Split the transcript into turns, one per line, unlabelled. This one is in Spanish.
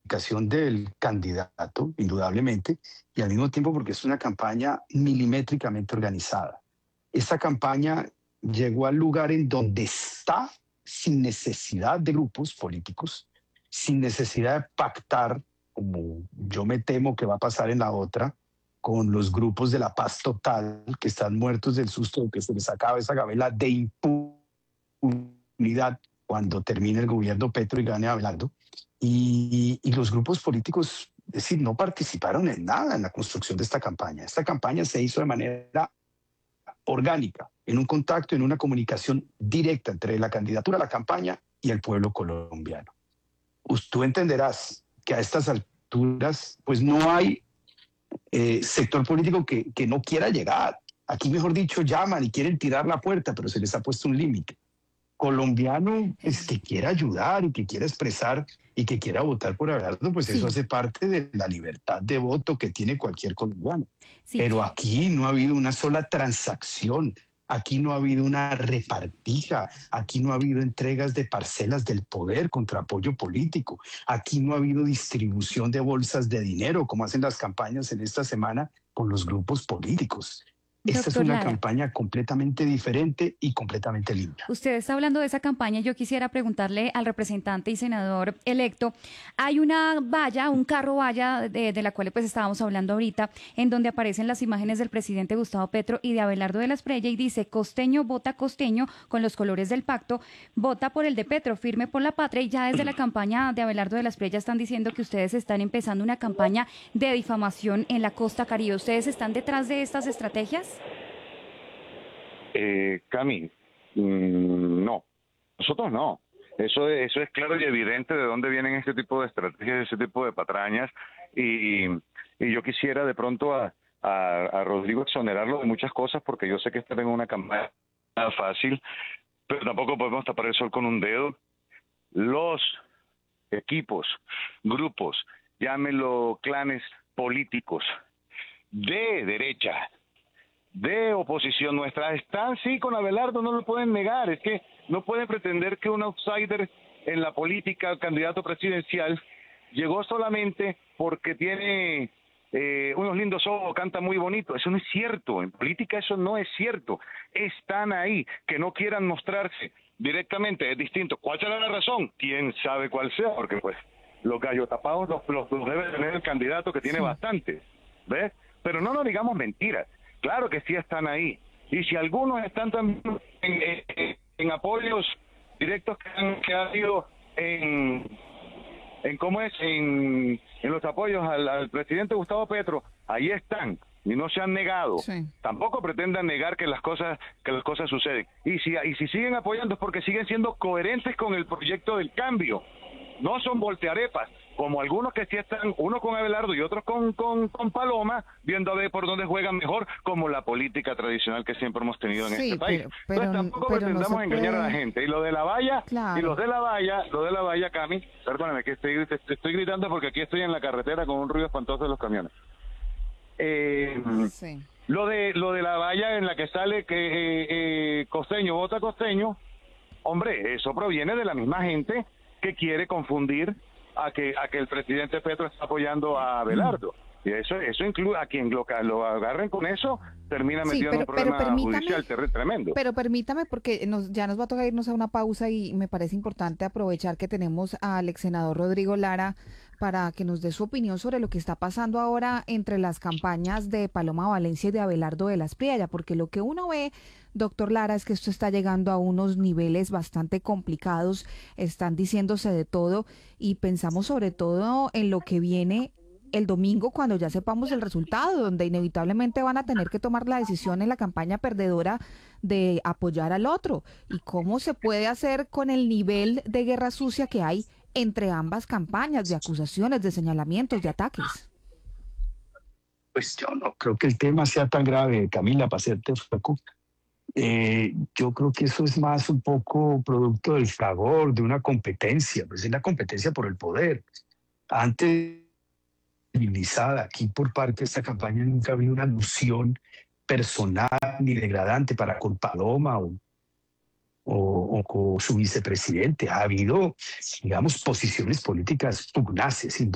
comunicación del candidato, indudablemente, y al mismo tiempo porque es una campaña milimétricamente organizada. Esta campaña llegó al lugar en donde está sin necesidad de grupos políticos, sin necesidad de pactar, como yo me temo que va a pasar en la otra, con los grupos de la paz total que están muertos del susto de que se les acaba esa gabela de impunidad cuando termine el gobierno Petro y gane Abelardo. Y los grupos políticos, es decir, no participaron en nada en la construcción de esta campaña. Esta campaña se hizo de manera orgánica, en un contacto, en una comunicación directa entre la candidatura, la campaña y el pueblo colombiano. Tú entenderás que a estas alturas, pues no hay sector político que no quiera llegar. Aquí, mejor dicho, llaman y quieren tirar la puerta, pero se les ha puesto un límite. Colombiano es que quiera ayudar y que quiera expresar y que quiera votar por Abelardo, pues eso
Sí,
hace parte de la libertad de voto que tiene cualquier colombiano.
sí.
Pero aquí no ha habido una sola transacción, aquí no ha habido una repartija, aquí no ha habido entregas de parcelas del poder contra apoyo político, aquí no ha habido distribución de bolsas de dinero como hacen las campañas en esta semana con los grupos políticos. Esta es
Doctor
una
Lara,
campaña completamente diferente y completamente limpia.
usted está hablando de esa campaña. Yo quisiera preguntarle al representante y senador electo. Hay una valla, un carro valla de la cual pues estábamos hablando ahorita, en donde aparecen las imágenes del presidente Gustavo Petro y de Abelardo de la Espriella y dice: Costeño vota Costeño con los colores del pacto, vota por el de Petro, firme por la patria. Y ya desde la campaña de Abelardo de la Espriella están diciendo que ustedes están empezando una campaña de difamación en la costa Caribe. ¿Ustedes están detrás de estas estrategias?
Cami, no, nosotros no. Eso es claro y evidente de dónde vienen este tipo de estrategias, ese tipo de patrañas. Y yo quisiera de pronto a Rodrigo exonerarlo de muchas cosas, porque yo sé que está en una campaña fácil, pero tampoco podemos tapar el sol con un dedo. Los equipos, grupos, llámenlo clanes políticos de derecha, de oposición nuestra, están sí con Abelardo, no lo pueden negar. Es que no pueden pretender que un outsider en la política, candidato presidencial, llegó solamente porque tiene unos lindos ojos, canta muy bonito. Eso no es cierto, en política eso no es cierto. Están ahí, que no quieran mostrarse directamente es distinto. ¿Cuál será la razón? ¿Quién sabe cuál sea? Porque pues los gallos tapados los debe tener el candidato, que tiene
Sí.
bastantes, ¿ves? Pero no nos digamos mentiras. Claro que sí están ahí. Y si algunos están también en apoyos directos que ha habido en cómo es, en los apoyos al presidente Gustavo Petro, ahí están y no se han negado.
Sí.
Tampoco pretendan negar que las cosas suceden. Y si siguen apoyando es porque siguen siendo coherentes con el proyecto del cambio. No son voltearepas, como algunos que sí están, uno con Abelardo y otros con Paloma, viendo a ver por dónde juegan mejor, como la política tradicional que siempre hemos tenido en
Sí,
este país. Entonces tampoco
pero no
pretendamos
se
engañar a la
puede.
gente. Y lo de la valla,
Claro.
y lo de la valla, Cami, perdóname que estoy gritando porque aquí estoy en la carretera con un ruido espantoso de los camiones.
Sí.
Lo de la valla en la que sale que Costeño vota Costeño, hombre, eso proviene de la misma gente que quiere confundir a que el presidente Petro está apoyando a Abelardo. Y eso incluye a quien lo agarren con eso, termina
Sí,
metido en un
pero
problema judicial tremendo.
pero permítame, porque ya nos va a tocar irnos a una pausa y me parece importante aprovechar que tenemos al ex senador Rodrigo Lara para que nos dé su opinión sobre lo que está pasando ahora entre las campañas de Paloma Valencia y de Abelardo de la Espriella, porque lo que uno ve, doctor Lara, es que esto está llegando a unos niveles bastante complicados, están diciéndose de todo y pensamos sobre todo en lo que viene el domingo, cuando ya sepamos el resultado, donde inevitablemente van a tener que tomar la decisión en la campaña perdedora de apoyar al otro. ¿Y cómo se puede hacer con el nivel de guerra sucia que hay entre ambas campañas, de acusaciones, de señalamientos, de ataques?
Pues yo no creo que el tema sea tan grave, Camila, para hacerte foco. Yo creo que eso es más un poco producto del fragor, de una competencia, pues es la competencia por el poder. Antes civilizada, aquí por parte de esta campaña nunca ha habido una alusión personal ni degradante para con Paloma o con su vicepresidente. Ha habido, digamos, posiciones políticas pugnaces,